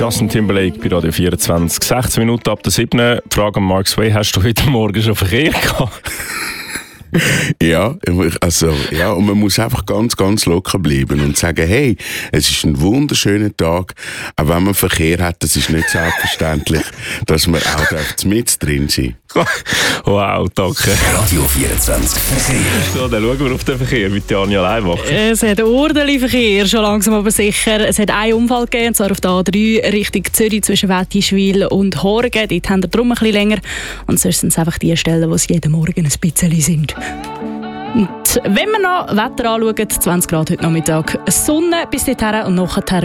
Justin Timberlake bei Radio 24. 16 Minuten ab der 7. Frage an Mark Sway, hast du heute Morgen schon Verkehr gehabt? Ja, und man muss einfach ganz, ganz locker bleiben und sagen, hey, es ist ein wunderschöner Tag, auch wenn man Verkehr hat, das ist nicht selbstverständlich, dass man auch mit drin sein. Wow, danke. Radio 24 Verkehr. So, dann schauen wir auf den Verkehr mit Anja Leibach. Es hat ordentlich Verkehr, schon langsam aber sicher. Es hat einen Unfall gegeben, und zwar auf der A3 Richtung Zürich zwischen Wettischwil und Horgen. Dort haben wir darum ein bisschen länger. Und sonst sind es einfach die Stellen, wo es jeden Morgen ein bisschen sind. Und wenn wir noch Wetter anschauen, 20 Grad heute Nachmittag, Sonne bis dorthin und nachher